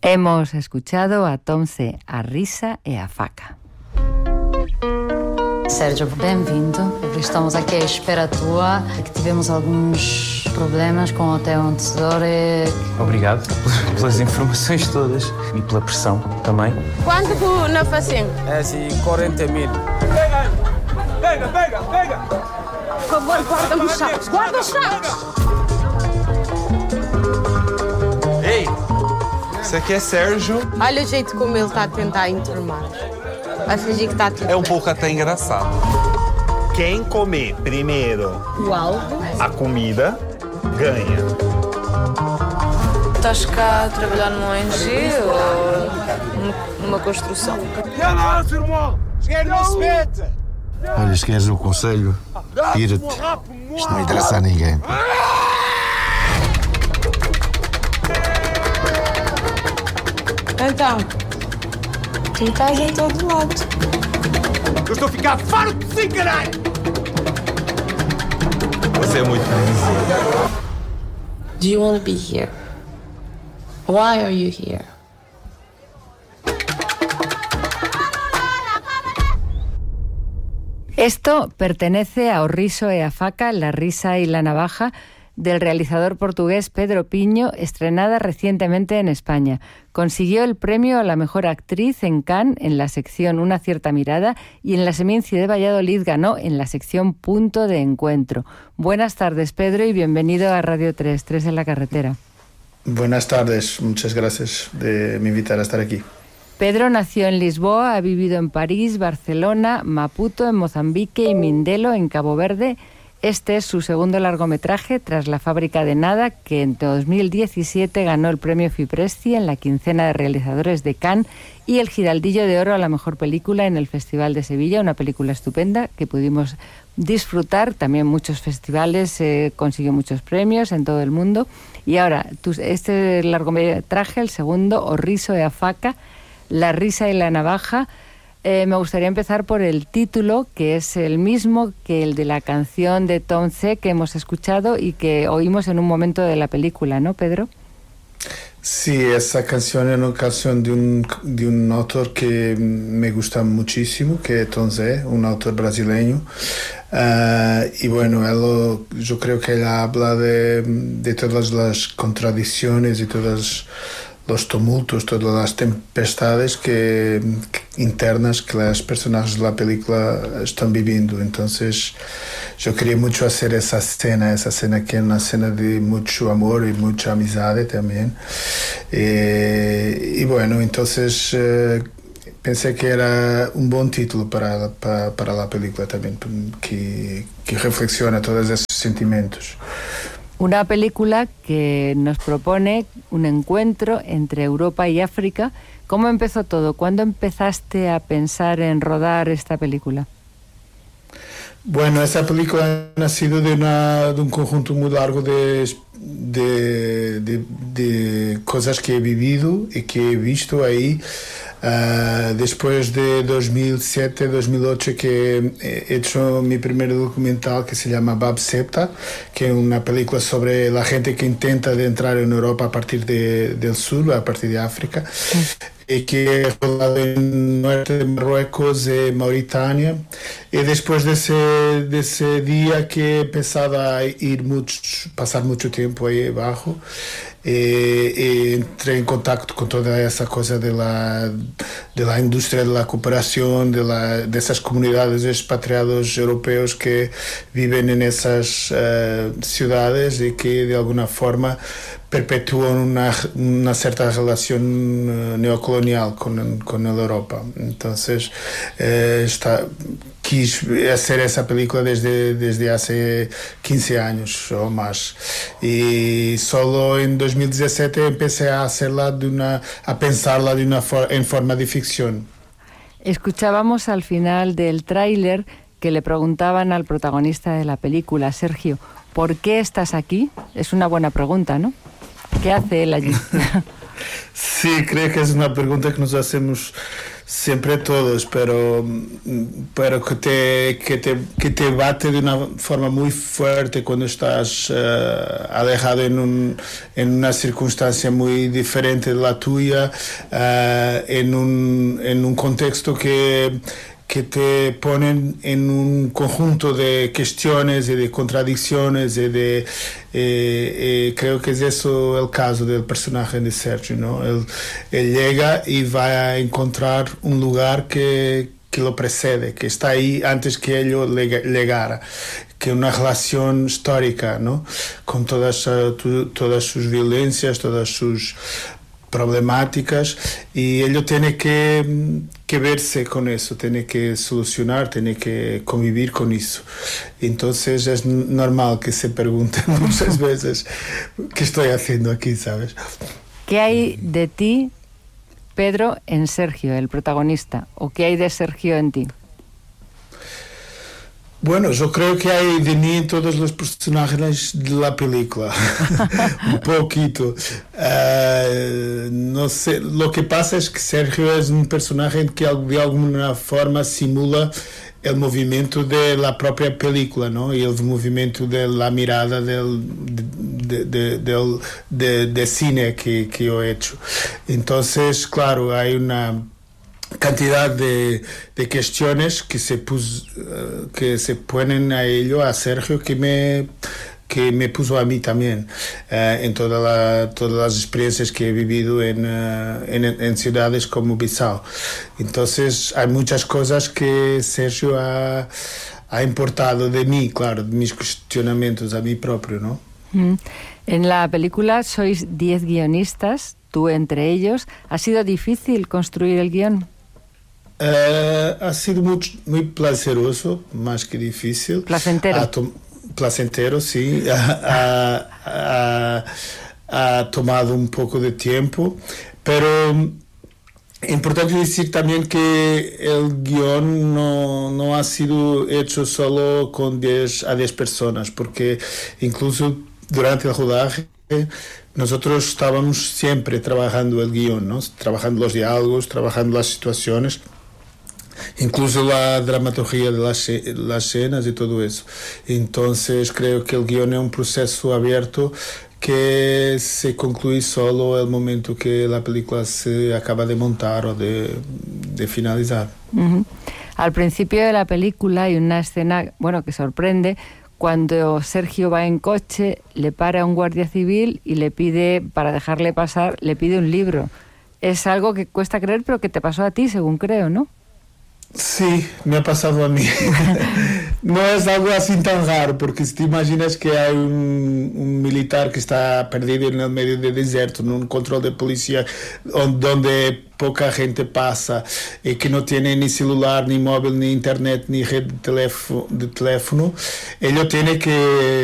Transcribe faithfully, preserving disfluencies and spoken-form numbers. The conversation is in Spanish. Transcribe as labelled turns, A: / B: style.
A: Hemos escuchado a Tom C, a risa e a faca.
B: Sérgio, bem-vindo. Estamos aqui à espera tua, que tivemos alguns problemas com o hotel onde se dorme.
C: Obrigado pelas informações todas e pela pressão também.
D: Quanto tu na facinha?
E: É assim, quarenta mil.
D: Pega, pega, pega, pega. Por favor, guarda os sacos, guarda os sacos.
E: Ei, isso aqui é Sérgio.
D: Olha o jeito como ele está a tentar enturmar. Vai fingir que está tudo
E: É um
D: bem.
E: pouco até engraçado.
F: Quem comer primeiro
D: O alvo.
F: a comida, ganha.
G: Estás cá a trabalhar numa O N G ou numa construção?
H: Olha, se queres o conselho, tira-te. Isto não interessa a ninguém.
D: Então, tu estás em todo lado.
F: Eu estou a ficar farto de si, caralho!
E: Você é muito previsível.
G: Do you want to be here? Why are you here?
A: Esto pertenece a O riso e a faca, la risa y la navaja, del realizador portugués Pedro Piño, estrenada recientemente en España. Consiguió el premio a la mejor actriz en Cannes en la sección Una cierta mirada y en la Seminci de Valladolid ganó en la sección Punto de encuentro. Buenas tardes, Pedro, y bienvenido a Radio tres, tres en la carretera.
I: Buenas tardes, muchas gracias de me invitar a estar aquí.
A: Pedro nació en Lisboa, ha vivido en París, Barcelona, Maputo, en Mozambique y Mindelo, en Cabo Verde. Este es su segundo largometraje tras La fábrica de nada, que en dos mil diecisiete ganó el premio Fipresci en la quincena de realizadores de Cannes y el Giraldillo de Oro a la mejor película en el Festival de Sevilla, una película estupenda que pudimos disfrutar, también muchos festivales, eh, consiguió muchos premios en todo el mundo. Y ahora, tu, este largometraje, el segundo, O riso e a faca, la risa y la navaja. Eh, me gustaría empezar por el título, que es el mismo que el de la canción de Tom C que hemos escuchado y que oímos en un momento de la película, ¿no, Pedro?
I: Sí, esa canción es una canción de un, de un autor que me gusta muchísimo, que es Tom C, un autor brasileño. Uh, y bueno, él, yo creo que él habla de, de todas las contradicciones y todas los tumultos, todas las tempestades que, que internas que los personajes de la película están viviendo. Entonces yo quería mucho hacer esa escena, esa escena que es una escena de mucho amor y mucha amistad también. Eh, y bueno, entonces eh, pensé que era un buen título para, para, para la película también, que, que reflexiona todos esos sentimientos.
A: Una película que nos propone un encuentro entre Europa y África. ¿Cómo empezó todo? ¿Cuándo empezaste a pensar en rodar esta película?
I: Bueno, esa película ha nacido de, una, de un conjunto muy largo de, de, de, de cosas que he vivido y que he visto ahí. Uh, después de dos mil siete, dos mil ocho que he hecho mi primer documental que se llama Bab Septa, que es una película sobre la gente que intenta de entrar en Europa a partir de, del sur, a partir de África, sí. Y que he rodado en norte de Marruecos y Mauritania. Y después de ese, de ese día que he empezado a ir mucho, pasar mucho tiempo ahí abajo, E, e entré en contacto con toda esa cosa de la, de la industria de la cooperación, de, la, de esas comunidades de expatriados europeos que viven en esas uh, ciudades y que de alguna forma perpetúan una, una cierta relación uh, neocolonial con, con la Europa. Entonces, uh, está, quis hacer esa película desde, desde hace quince años o más. Y solo en dos mil diecisiete empecé a hacerla de una, a pensarla de una for, en forma de ficción.
A: Escuchábamos al final del tráiler que le preguntaban al protagonista de la película, Sergio, ¿por qué estás aquí? Es una buena pregunta, ¿no? ¿Qué hace él allí?
I: Sí, creo que es una pregunta que nos hacemos siempre todos, pero, pero que, te, que, te, que te bate de una forma muy fuerte cuando estás uh, alejado en, un, en una circunstancia muy diferente de la tuya, uh, en, un, en un contexto que... que te ponen en un conjunto de cuestiones y de contradicciones y de eh, eh, creo que es eso el caso del personaje de Sergio, ¿no? Él, él llega y va a encontrar un lugar que, que lo precede, que está ahí antes que él llegara, que una relación histórica, ¿no? Con todas, uh, tu, todas sus violencias, todas sus problemáticas, y ello tiene que, que verse con eso, tiene que solucionar, tiene que convivir con eso. Entonces es normal que se pregunte muchas veces qué estoy haciendo aquí, ¿sabes?
A: ¿Qué hay de ti, Pedro, en Sergio, el protagonista? ¿O qué hay de Sergio en ti?
I: Bueno, yo creo que hay de mí en todos los personajes de la película, un poquito. Uh, no sé, lo que pasa es que Sergio es un personaje que de alguna forma simula el movimiento de la propia película, ¿no? Y el movimiento de la mirada del de, de, de, de, de cine que, que yo he hecho. Entonces, claro, hay una cantidad de, de cuestiones que se pus, uh, que se ponen a ello, a Sergio, que me que me puso a mí también uh, en toda la, todas las experiencias que he vivido en, uh, en, en ciudades como Bissau. Entonces hay muchas cosas que Sergio ha, ha importado de mí, claro, de mis cuestionamientos a mí propio, ¿no?
A: Mm. En la película sois diez guionistas, tú entre ellos. ¿Ha sido difícil construir el guión?
I: Uh, ha sido muy, muy placeroso, más que difícil.
A: Placentero.
I: Ha to- placentero, sí. ha, ha, ha tomado un poco de tiempo, pero es importante decir también que el guión no, no ha sido hecho solo con diez a diez personas, porque incluso durante el rodaje nosotros estábamos siempre trabajando el guión, ¿no? Trabajando los diálogos, trabajando las situaciones, incluso la dramaturgia de las, las escenas y todo eso. Entonces creo que el guión es un proceso abierto que se concluye solo el momento que la película se acaba de montar o de, de finalizar.
A: Uh-huh. Al principio de la película hay una escena, bueno, que sorprende. Cuando Sergio va en coche, le para un guardia civil y le pide, para dejarle pasar, le pide un libro. Es algo que cuesta creer, pero que te pasó a ti, según creo, ¿no?
I: Sí, me ha pasado a mí. No es algo así tan raro, porque si te imaginas que hay un, un militar que está perdido en el medio del desierto, en un control de policía donde poca gente pasa y que no tiene ni celular, ni móvil, ni internet, ni red de teléfono, de teléfono, él tiene que